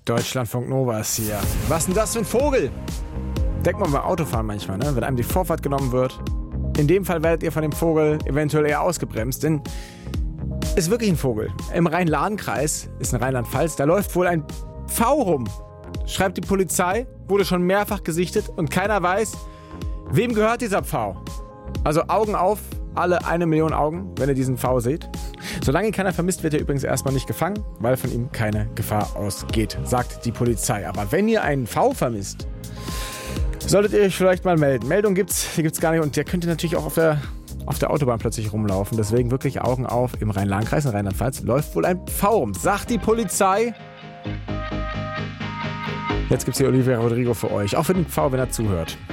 Deutschlandfunk Nova ist hier. Was denn das für ein Vogel? Denkt man beim Autofahren manchmal, ne? Wenn einem die Vorfahrt genommen wird. In dem Fall werdet ihr von dem Vogel eventuell eher ausgebremst, denn ist wirklich ein Vogel. Im Rhein-Lahn-Kreis, ist in Rheinland-Pfalz, da läuft wohl ein Pfau rum. Schreibt die Polizei, wurde schon mehrfach gesichtet und keiner weiß, wem gehört dieser Pfau. Also Augen auf, alle 1 Million Augen, wenn ihr diesen Pfau seht. Solange ihn keiner vermisst, wird er übrigens erstmal nicht gefangen, weil von ihm keine Gefahr ausgeht, sagt die Polizei. Aber wenn ihr einen Pfau vermisst, solltet ihr euch vielleicht mal melden. Meldung gibt's gar nicht und der könnte natürlich auch auf der Autobahn plötzlich rumlaufen. Deswegen wirklich Augen auf. Im Rhein-Lahn-Kreis, in Rheinland-Pfalz, läuft wohl ein Pfau rum. Sagt die Polizei. Jetzt gibt's hier Olivia Rodrigo für euch. Auch für den Pfau, wenn er zuhört.